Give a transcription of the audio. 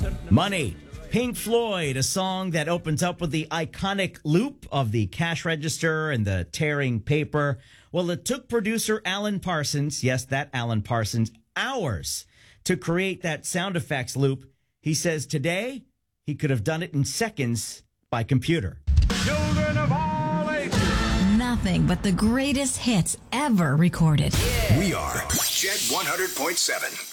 Money. Pink Floyd, a song that opens up with the iconic loop of the cash register and the tearing paper. Well, it took producer Alan Parsons, yes, that Alan Parsons, hours to create that sound effects loop. He says today he could have done it in seconds by computer. Children of all ages. Nothing but the greatest hits ever recorded. We are Jet 100.7.